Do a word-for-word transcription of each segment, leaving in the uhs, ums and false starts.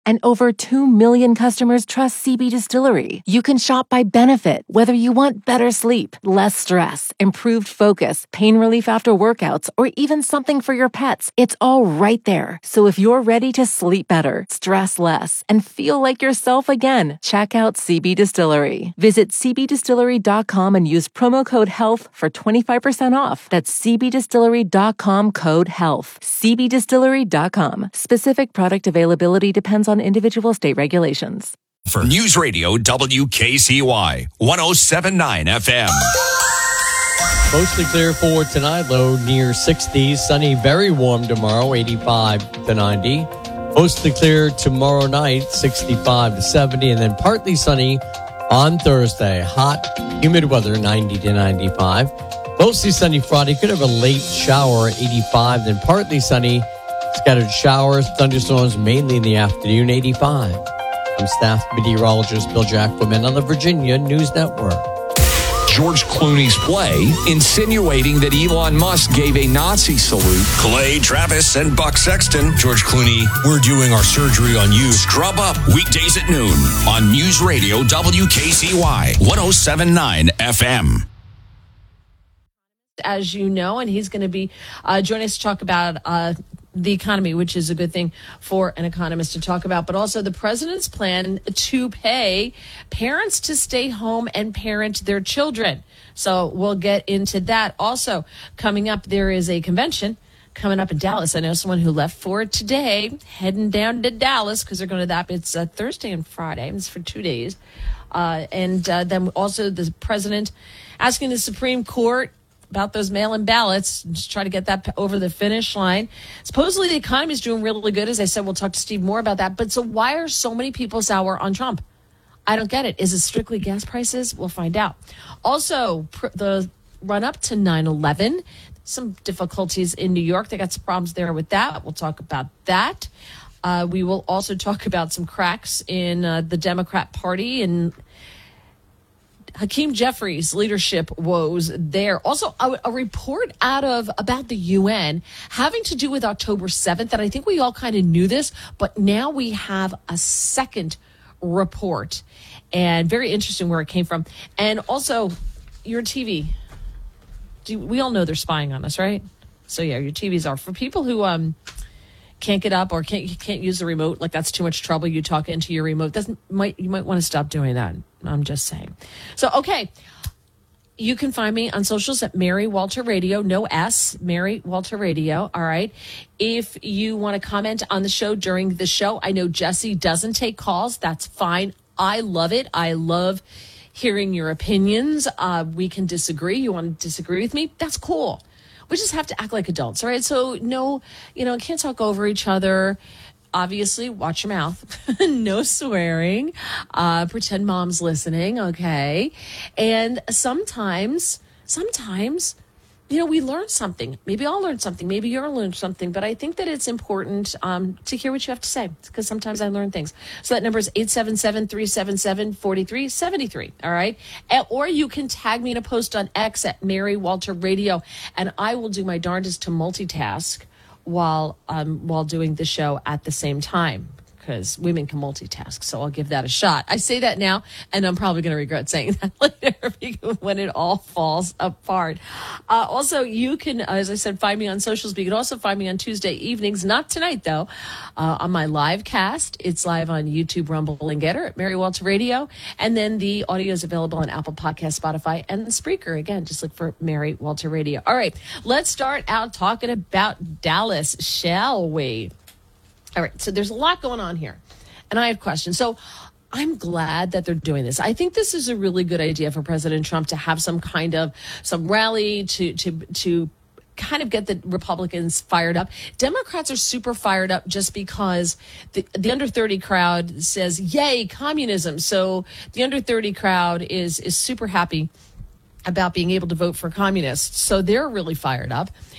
And over two million customers trust C B Distillery. You can shop by benefit, whether you want better sleep, less stress, improved focus, pain relief after workouts, or even something for your pets. It's all right there. So if you're ready to sleep better, stress less, and feel like yourself again, check out C B Distillery. Visit c b distillery dot com and use promo code HEALTH for twenty-five percent off. That's c b distillery dot com code HEALTH. c b distillery dot com. Specific product availability depends on individual state regulations. For News Radio W K C Y one oh seven point nine F M. Mostly clear for tonight, low near sixty. Sunny, very warm tomorrow, eighty-five to ninety. Mostly clear tomorrow night, sixty-five to seventy. And then partly sunny on Thursday. Hot, humid weather, ninety to ninety-five. Mostly sunny Friday. Could have a late shower, eighty-five. Then partly sunny. Scattered showers, thunderstorms, mainly in the afternoon, eighty-five. I'm staff meteorologist Bill Jacquemin on the Virginia News Network. George Clooney's play, insinuating that Elon Musk gave a Nazi salute. Clay Travis and Buck Sexton. George Clooney, we're doing our surgery on you. Scrub Up, weekdays at noon on News Radio W K C Y one oh seven point nine F M. As you know, and he's going to be uh, joining us to talk about uh, the economy, which is a good thing for an economist to talk about, but also the president's plan to pay parents to stay home and parent their children. So we'll get into that. Also, coming up, there is a convention coming up in Dallas. I know someone who left for it today, heading down to Dallas because they're going to that. It's uh, Thursday and Friday. It's for two days. Uh, and uh, then also the president asking the Supreme Court about those mail-in ballots, just try to get that over the finish line. Supposedly the economy is doing really good. As I said, we'll talk to Steve more about that. But so why are so many people sour on Trump? I don't get it. Is it strictly gas prices? We'll find out. Also, pr- the run-up to nine eleven, some difficulties in New York. They got some problems there with that. We'll talk about that. Uh, we will also talk about some cracks in uh, the Democrat Party and Hakeem Jeffries' leadership woes there. Also, a, a report out of about the U N having to do with October seventh. And I think we all kind of knew this, but now we have a second report. And very interesting where it came from. And also, your T V. Do, we all know they're spying on us, right? So, yeah, your T Vs are. For people who um can't get up or can't can't use the remote, like that's too much trouble, you talk into your remote. Doesn't might You might want to stop doing that. I'm just saying. So, okay. You can find me on socials at Mary Walter Radio, no S, Mary Walter Radio. All right. If you want to comment on the show during the show, I know Jesse doesn't take calls. That's fine. I love it. I love hearing your opinions. Uh, we can disagree. You want to disagree with me? That's cool. We just have to act like adults. All right. So no, you know, can't talk over each other. Obviously, watch your mouth. No swearing. Uh, pretend mom's listening, okay? And sometimes, sometimes, you know, we learn something. Maybe I'll learn something. Maybe you'll learn something. But I think that it's important um, to hear what you have to say because sometimes I learn things. So that number is eight seven seven, three seven seven, four three seven three, all right? And, or you can tag me in a post on X at Mary Walter Radio, and I will do my darndest to multitask while um while doing the show at the same time because women can multitask, so I'll give that a shot. I say that now, and I'm probably going to regret saying that later when it all falls apart. Uh, also, you can, as I said, find me on socials, but you can also find me on Tuesday evenings, not tonight, though, uh, on my live cast. It's live on YouTube, Rumble, and Getter at Mary Walter Radio, and then the audio is available on Apple Podcasts, Spotify, and Spreaker. Again, just look for Mary Walter Radio. All right, let's start out talking about Dallas, shall we? All right, so there's a lot going on here, and I have questions. So I'm glad that they're doing this. I think this is a really good idea for President Trump to have some kind of some rally to to to kind of get the Republicans fired up. Democrats are super fired up just because the, the under thirty crowd says, yay, communism. So the under thirty crowd is is super happy about being able to vote for communists. So they're really fired up.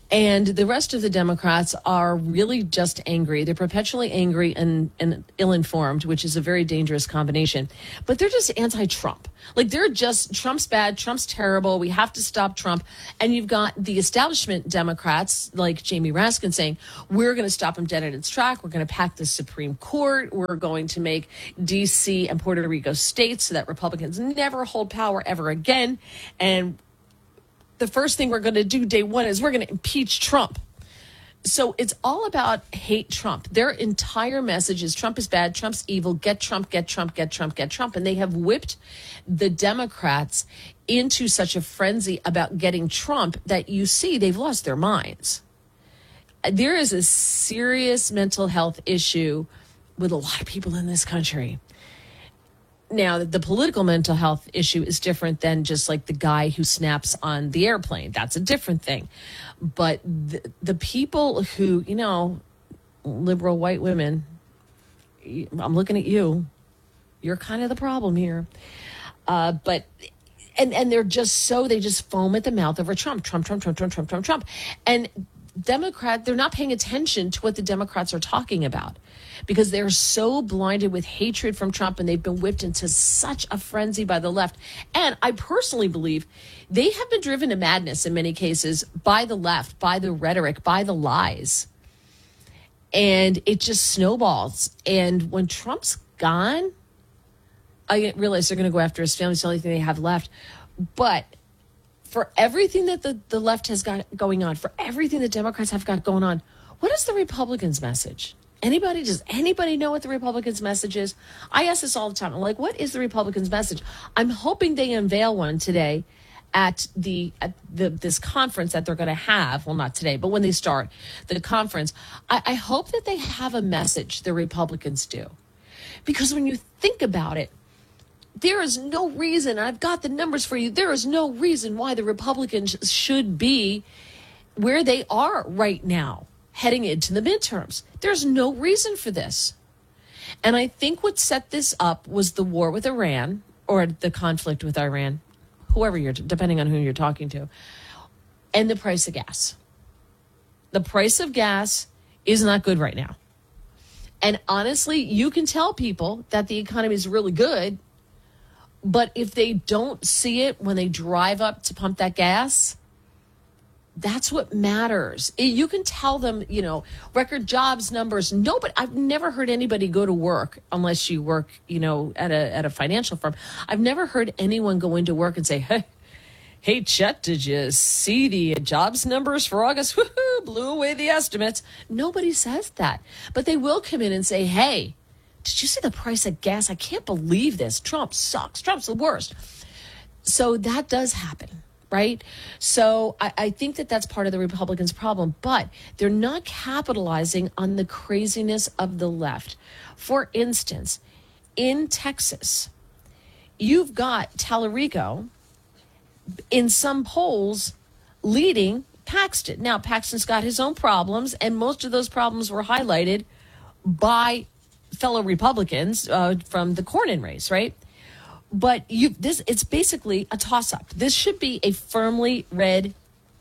And the rest of the Democrats are really just angry. They're perpetually angry and, and ill-informed, which is a very dangerous combination. But they're just anti-Trump. Like, they're just, Trump's bad, Trump's terrible, we have to stop Trump. And you've got the establishment Democrats, like Jamie Raskin, saying, we're going to stop him dead in its track. We're going to pack the Supreme Court. We're going to make D C and Puerto Rico states so that Republicans never hold power ever again. And the first thing we're going to do day one is we're going to impeach Trump. So it's all about hate Trump. Their entire message is Trump is bad, Trump's evil, get Trump, get Trump, get Trump, get Trump. And they have whipped the Democrats into such a frenzy about getting Trump that you see they've lost their minds. There is a serious mental health issue with a lot of people in this country. Now, the political mental health issue is different than just like the guy who snaps on the airplane. That's a different thing. But the, the people who, you know, liberal white women, I'm looking at you. You're kind of the problem here. Uh, but, and, and they're just so, they just foam at the mouth over Trump, Trump, Trump, Trump, Trump, Trump, Trump, Trump. And Democrat, they're not paying attention to what the Democrats are talking about because they're so blinded with hatred from Trump and they've been whipped into such a frenzy by the left. And I personally believe they have been driven to madness in many cases by the left, by the rhetoric, by the lies. And it just snowballs. And when Trump's gone, I realize they're going to go after his family. It's the only thing they have left. But for everything that the, the left has got going on, for everything the Democrats have got going on, what is the Republicans' message? Anybody, does anybody know what the Republicans' message is? I ask this all the time. I'm like, what is the Republicans' message? I'm hoping they unveil one today at the at the this conference that they're going to have. Well, not today, but when they start the conference, I, I hope that they have a message, the Republicans do. Because when you think about it, there is no reason, I've got the numbers for you, there is no reason why the Republicans should be where they are right now, heading into the midterms. There's no reason for this. And I think what set this up was the war with Iran, or the conflict with Iran, whoever you're, depending on who you're talking to, and the price of gas. The price of gas is not good right now. And honestly, you can tell people that the economy is really good, but if they don't see it when they drive up to pump that gas, that's what matters. You can tell them, you know, record jobs numbers. No, but I've never heard anybody go to work unless you work, you know, at a at a financial firm. I've never heard anyone go into work and say, hey, hey, Chet, did you see the jobs numbers for August? Woo-hoo, blew away the estimates. Nobody says that. But they will come in and say, hey, did you see the price of gas? I can't believe this. Trump sucks. Trump's the worst. So that does happen. Right? So I, I think that that's part of the Republicans' problem, but they're not capitalizing on the craziness of the left. For instance, in Texas, you've got Tallarico in some polls leading Paxton. Now, Paxton's got his own problems, and most of those problems were highlighted by fellow Republicans uh, from the Cornyn race, right? But you, this it's basically a toss-up. This should be a firmly red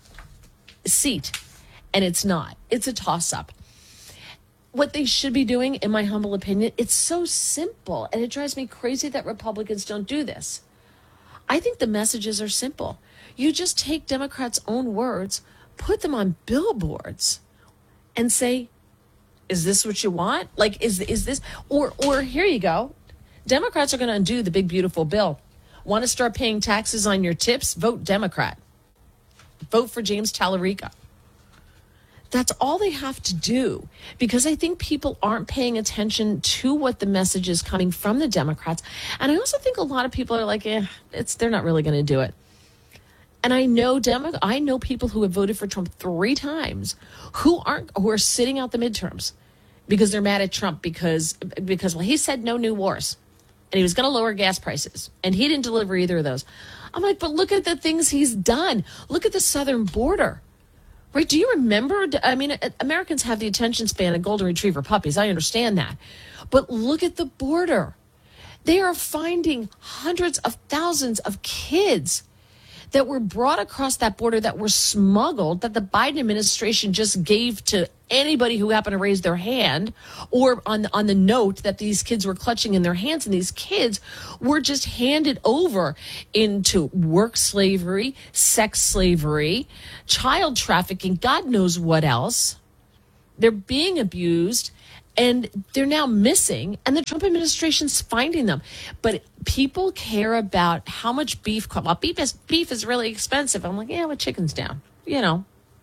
seat, and it's not. It's a toss-up. What they should be doing, in my humble opinion, it's so simple, and it drives me crazy that Republicans don't do this. I think the messages are simple. You just take Democrats' own words, put them on billboards, and say, is this what you want? Like, is is this, or or here you go. Democrats are going to undo the big, beautiful bill. Want to start paying taxes on your tips? Vote Democrat. Vote for James Tallarico. That's all they have to do, because I think people aren't paying attention to what the message is coming from the Democrats. And I also think a lot of people are like, eh, it's, they're not really going to do it. And I know Demo- I know people who have voted for Trump three times who aren't, who are sitting out the midterms because they're mad at Trump because, because well, he said no new wars. And he was going to lower gas prices. And he didn't deliver either of those. I'm like, but look at the things he's done. Look at the southern border. Right? Do you remember? I mean, Americans have the attention span of golden retriever puppies. I understand that. But look at the border. They are finding hundreds of thousands of kids that were brought across that border that were smuggled, that the Biden administration just gave to anybody who happened to raise their hand, or on the, on the note that these kids were clutching in their hands, and these kids were just handed over into work slavery, sex slavery, child trafficking, God knows what else. They're being abused, and they're now missing, and the Trump administration's finding them. But people care about how much beef costs. Well, beef is, beef is really expensive. I'm like, yeah, but chicken's down, you know.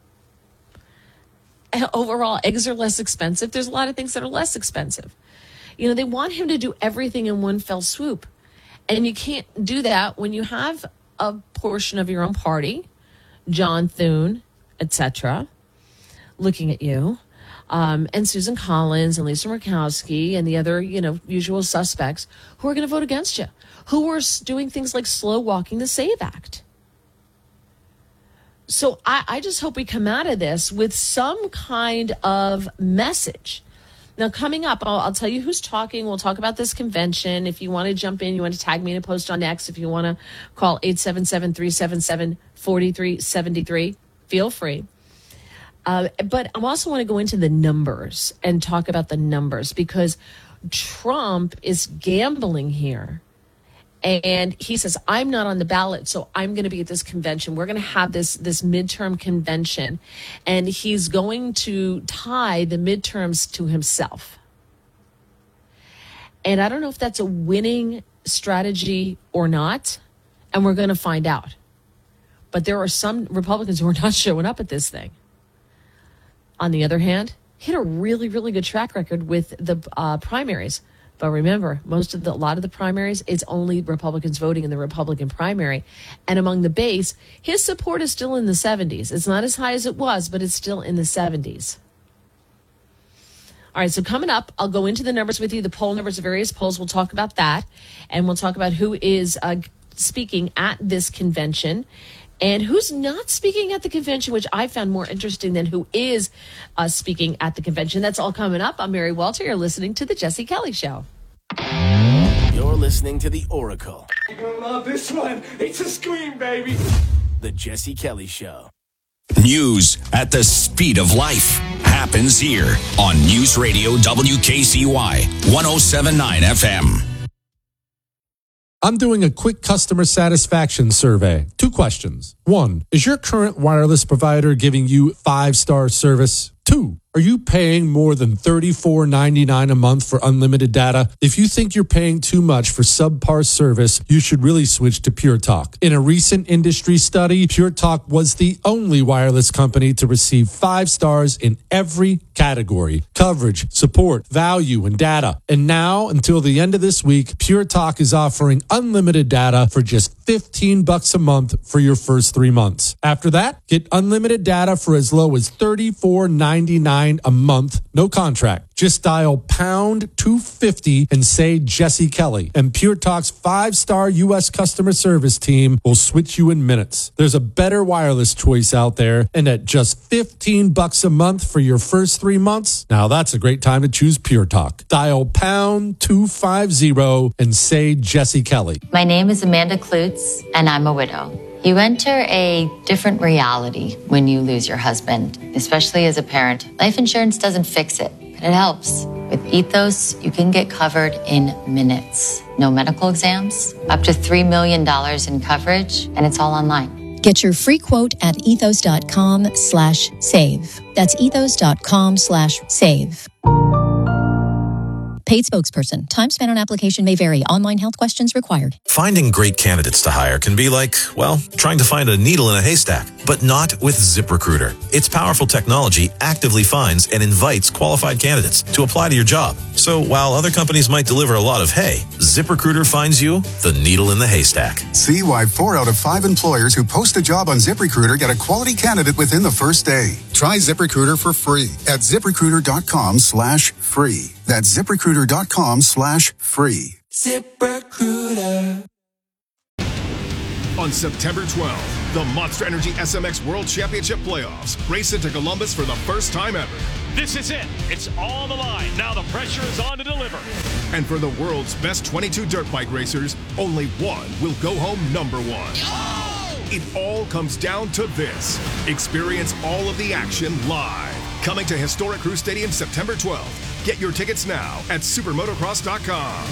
Overall, eggs are less expensive. There's a lot of things that are less expensive. You know, they want him to do everything in one fell swoop. And you can't do that when you have a portion of your own party, John Thune, et cetera, looking at you, um, and Susan Collins and Lisa Murkowski and the other, you know, usual suspects who are going to vote against you, who are doing things like slow walking the SAVE Act. So I, I just hope we come out of this with some kind of message. Now, coming up, I'll, I'll tell you who's talking. We'll talk about this convention. If you want to jump in, you want to tag me in a post on X. If you want to call eight seven seven, three seven seven, four three seven three, feel free. Uh, but I also want to go into the numbers and talk about the numbers, because Trump is gambling here. And he says, I'm not on the ballot, so I'm going to be at this convention. We're going to have this, this midterm convention. And he's going to tie the midterms to himself. And I don't know if that's a winning strategy or not. And we're going to find out. But there are some Republicans who are not showing up at this thing. On the other hand, he had a really, really good track record with the uh, primaries. But remember, most of the, a lot of the primaries, it's only Republicans voting in the Republican primary. And among the base, his support is still in the seventies. It's not as high as it was, but it's still in the seventies. All right, so coming up, I'll go into the numbers with you, the poll numbers of various polls. We'll talk about that. And we'll talk about who is uh, speaking at this convention and who's not speaking at the convention, which I found more interesting than who is uh, speaking at the convention. That's all coming up. I'm Mary Welter. You're listening to The Jesse Kelly Show. You're listening to The Oracle. You're going to love this one. It's a scream, baby. The Jesse Kelly Show. News at the speed of life happens here on News Radio W K C Y one oh seven point nine F M. I'm doing a quick customer satisfaction survey. Two questions. One, is your current wireless provider giving you five-star service? Two, are you paying more than thirty-four ninety-nine a month for unlimited data? If you think you're paying too much for subpar service, you should really switch to Pure Talk. In a recent industry study, Pure Talk was the only wireless company to receive five stars in every category: coverage, support, value, and data. And now, until the end of this week, Pure Talk is offering unlimited data for just fifteen bucks a month for your first three months. After that, get unlimited data for as low as thirty-four ninety-nine a month, no contract. Just dial pound two fifty and say Jesse Kelly, and Pure Talk's five-star U S customer service team will switch you in minutes. There's a better wireless choice out there, and at just fifteen bucks a month for your first three months, now that's a great time to choose Pure Talk. Dial pound two fifty and say Jesse Kelly. My name is Amanda Klutz, and I'm a widow. You enter a different reality when you lose your husband, especially as a parent. Life insurance doesn't fix it, but it helps. With Ethos, you can get covered in minutes. No medical exams, up to three million dollars in coverage, and it's all online. Get your free quote at ethos.com slash save. That's ethos.com slash save. Paid spokesperson. Time spent on application may vary. Online health questions required. Finding great candidates to hire can be like, well, trying to find a needle in a haystack, but not with ZipRecruiter. Its powerful technology actively finds and invites qualified candidates to apply to your job. So while other companies might deliver a lot of hay, ZipRecruiter finds you the needle in the haystack. See why four out of five employers who post a job on ZipRecruiter get a quality candidate within the first day. Try ZipRecruiter for free at ZipRecruiter.com slash free. That's ZipRecruiter.com slash free. ZipRecruiter. On September twelfth, the Monster Energy S M X World Championship Playoffs race into Columbus for the first time ever. This is it. It's on the line. Now the pressure is on to deliver. And for the world's best twenty-two dirt bike racers, only one will go home number one. Oh! It all comes down to this. Experience all of the action live. Coming to historic Crew Stadium September twelfth. Get your tickets now at supermotocross dot com.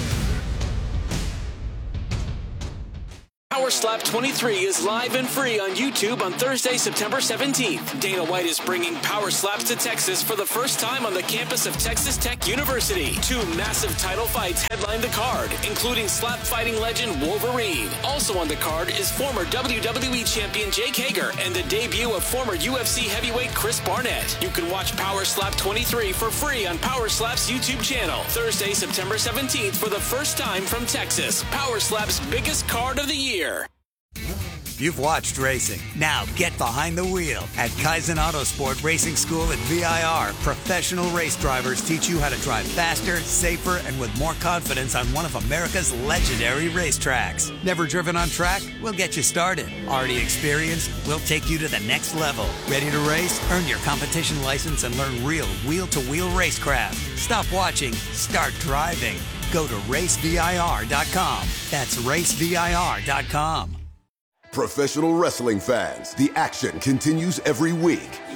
Power Slap twenty-three is live and free on YouTube on Thursday, September seventeenth. Dana White is bringing Power Slaps to Texas for the first time on the campus of Texas Tech University. Two massive title fights headline the card, including slap fighting legend Wolverine. Also on the card is former W W E champion Jake Hager and the debut of former U F C heavyweight Chris Barnett. You can watch Power Slap twenty-three for free on Power Slap's YouTube channel. Thursday, September seventeenth for the first time from Texas. Power Slap's biggest card of the year. You've watched racing. Now get behind the wheel. At Kaizen Autosport Racing School at V I R, professional race drivers teach you how to drive faster, safer, and with more confidence on one of America's legendary racetracks. Never driven on track? We'll get you started. Already experienced? We'll take you to the next level. Ready to race? Earn your competition license and learn real wheel-to-wheel racecraft. Stop watching. Start driving. Go to race V I R dot com. That's race V I R dot com. Professional wrestling fans, the action continues every week.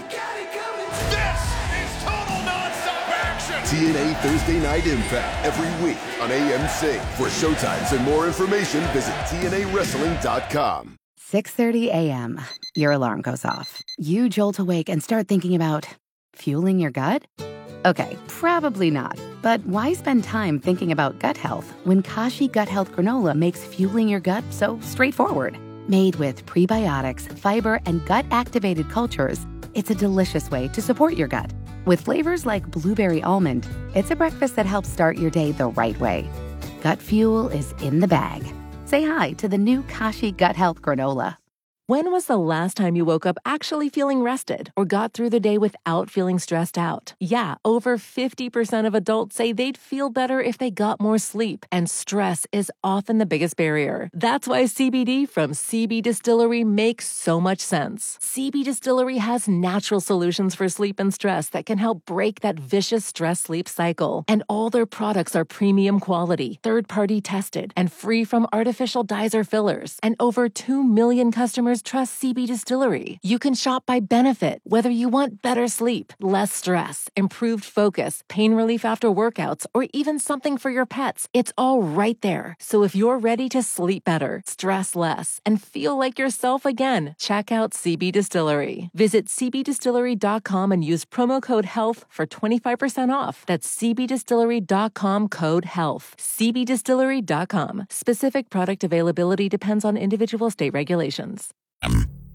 This is total nonstop action. T N A Thursday Night Impact every week on A M C. For showtimes and more information, visit T N A wrestling dot com. six thirty a m Your alarm goes off. You jolt awake and start thinking about fueling your gut? Okay, probably not. But why spend time thinking about gut health when Kashi Gut Health Granola makes fueling your gut so straightforward? Made with prebiotics, fiber, and gut-activated cultures, it's a delicious way to support your gut. With flavors like blueberry almond, it's a breakfast that helps start your day the right way. Gut fuel is in the bag. Say hi to the new Kashi Gut Health Granola. When was the last time you woke up actually feeling rested or got through the day without feeling stressed out? Yeah, over fifty percent of adults say they'd feel better if they got more sleep, and stress is often the biggest barrier. That's why C B D from C B Distillery makes so much sense. C B Distillery has natural solutions for sleep and stress that can help break that vicious stress-sleep cycle. And all their products are premium quality, third-party tested, and free from artificial dyes or fillers. And over two million customers trust C B Distillery. You can shop by benefit, whether you want better sleep, less stress, improved focus, pain relief after workouts, or even something for your pets. It's all right there. So if you're ready to sleep better, stress less, and feel like yourself again, check out C B Distillery. Visit C B distillery dot com and use promo code HEALTH for twenty-five percent off. That's C B distillery dot com code HEALTH. C B distillery dot com. Specific product availability depends on individual state regulations.